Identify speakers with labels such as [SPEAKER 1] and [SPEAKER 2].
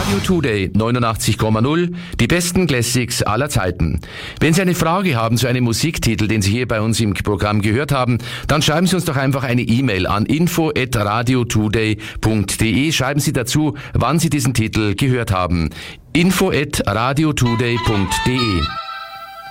[SPEAKER 1] Radio Today 89,0, die besten Classics aller Zeiten. Wenn Sie eine Frage haben zu einem Musiktitel, den Sie hier bei uns im Programm gehört haben, dann schreiben Sie uns doch einfach eine E-Mail an info@radiotoday.de. Schreiben Sie dazu, wann Sie diesen Titel gehört haben. info@radiotoday.de